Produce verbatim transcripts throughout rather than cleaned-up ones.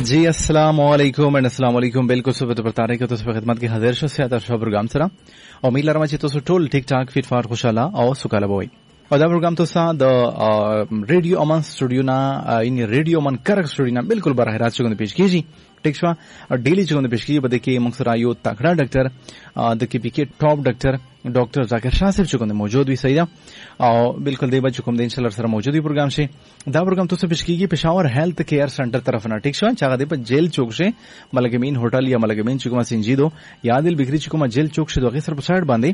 जी अस्सलाम वालेकुम एंड अस्सलाम वालेकुम। बिल्कुल सुबह तो बतारे के तो सुबह खिदमत की हाजिर शो से आता शो प्रोग्राम सरा उम्मीद लरमा ची तो सो टोल ठीक ठाक फिट फार खुशाला और सुकाला बोई और दा प्रोग्राम तो सा द रेडियो अमन स्टूडियो ना इन रेडियो अमन करक स्टूडियो ना बिल्कुल बराह रात चुगन पेश कीजी ठीक छवा और डेली चुगन पेश कीजी बदे के मकसद आयो तगड़ा डॉक्टर द के पीके टॉप डॉक्टर डॉक्टर जाकिर शाह साहब चुकंदे मौजूद भी सही और बिल्कुल देबा चुकम दे इंशाल्लाह सर मौजूद प्रोग्राम से दा प्रोग्राम तो से पेश कीगी पेशावर हेल्थ केयर सेंटर तरफ ना ठीक छवा चागा दे पर जेल चौक से मलगमीन होटल या मलगमीन चुकमा सिंजीदो यादिल बिक्री चुकमा जेल चौक से दो सर साइड बांधे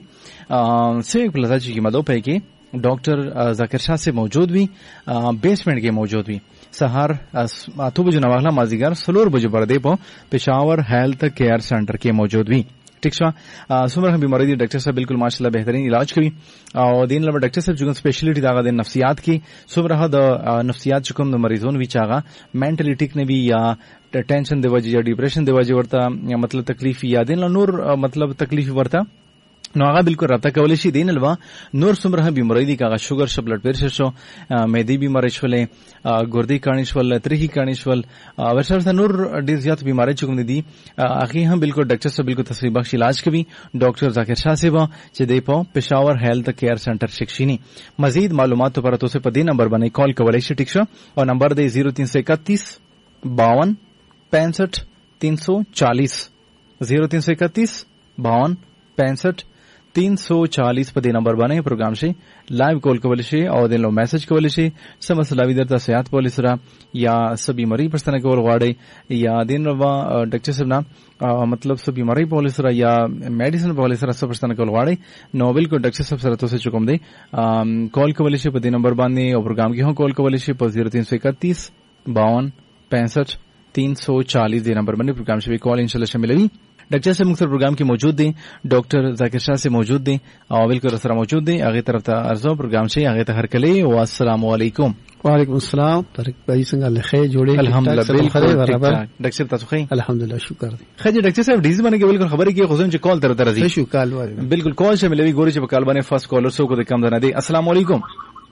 से प्लाजा की मदो पे के डॉक्टर जाकिर शाह से मौजूद भी बेसमेंट के मौजूद भी सहार आठो बजे नवागला माजीगर सलोर बजे बरदे पो पेशावर हेल्थ केयर सेंटर के मौजूद भी ठीक छा सुमर बीमारी दी डॉक्टर साहब बिल्कुल माशाल्लाह बेहतरीन इलाज करी और दिन लबर डॉक्टर साहब जुगन स्पेशलिटी दागा दिन नफ्सियात की सुमर द नफ्सियात चुकम मरीजों भी चागा मेंटली टिक ने भी या टेंशन देवाजी या डिप्रेशन देवाजी वर्ता या मतलब तकलीफ या दिन नूर मतलब तकलीफ वर्ता नोगा बिल्कुल रब्ता कवलिशी दिन अलवा नूर सुमरह बीमारी दी कागा sugar show blood pressure show मेदी बीमारी शोले गुर्दी कानिशवल त्रिही कानिशवल वरसर सा नूर डिजियात बीमारी चुकम दी आखिर हम बिल्कुल डॉक्टर से बिल्कुल तस्वीर बख्श इलाज कभी डॉक्टर जाकिर शाह से बा चे पो पेशावर हेल्थ केयर सेंटर शिक्षिनी मजीद मालूमात तो पर तो से पदी नंबर बने कॉल कवलिशी ठीक शो और नंबर दे जीरो तीन सौ इकतीस बावन पैंसठ तीन सौ चालीस जीरो तीन सौ इकतीस बावन पैंसठ तीन सौ चालीस पदे नंबर बने प्रोग्राम से लाइव कॉल कवल से और दिन लो मैसेज कवल से समस्या विदरता सेहत पॉलिसरा या सभी मरी प्रश्न कवल वाड़े या दिन रवा डॉक्टर साहब ना मतलब सभी मरी पॉलिसरा या मेडिसिन पॉलिसरा सब प्रश्न कवल वाड़े नोबेल को डॉक्टर साहब सरतो से चुकम दे कॉल कवल से पदे नंबर बांधने और प्रोग्राम की हो कॉल कवल से जीरो तीन सौ इकतीस बावन पैंसठ तीन सौ चालीस दे नंबर बने प्रोग्राम से भी कॉल इंशाल्लाह मिलेगी डॉक्टर से मुख्तर प्रोग्राम की मौजूद दें डॉक्टर जाकिर शाह से मौजूद दें और बिल्कुल असरा मौजूद दें आगे तरफ अर्जो प्रोग्राम से आगे तहर कले अस्सलाम वालेकुम वालेकुम अस्सलाम तारिक भाई संग लखे जोड़े अल्हम्दुलिल्लाह बिल्कुल डॉक्टर साहब तसखी अल्हम्दुलिल्लाह शुक्र खैर डॉक्टर साहब डीजी बने के बिल्कुल खबर की खुसून कॉल तरह तरह जी शुक्र बिल्कुल कॉल से मिलेगी गोरी से कॉल बने फर्स्ट कॉलर सो को कम जाना दे अस्सलाम वालेकुम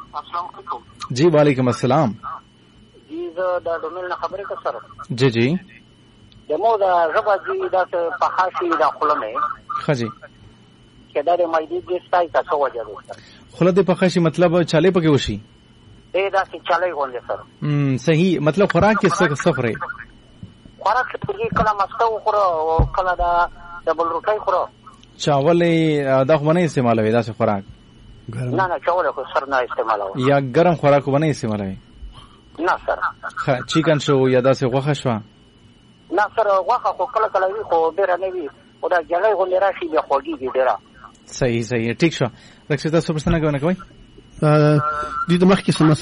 जी वालेकुम अस्सलाम जी दा डोमेल ना खबर का सर जी जी دمو دا ربا جی دا پخاشی دا خلمه خجی که دا مایدی گستای تا سو وجه ده خلد پخاشی مطلب چاله پکې وشي دې دا چې چالي غونډه سره ام صحیح مطلب خوراک کې سفر ہے خوراک کې کله مستو خورو او کله دا ډبل روټي خورو چاول دا خو نه استعمالوي دا څه خوراک نه نه چاول خو سر نه استعمالوي یا ګرم خوراک باندې استعمالوي نه سر چیکن شو یا دا څه غوښه شو نه سر واخه خو کله کله وی خو ډیر نه وی او دا جلای غو نه راشي به خوږي ډیره صحیح صحیح ٹھیک شو رخصت تاسو پرسنه کوي نه کوي ا دې د مخ کې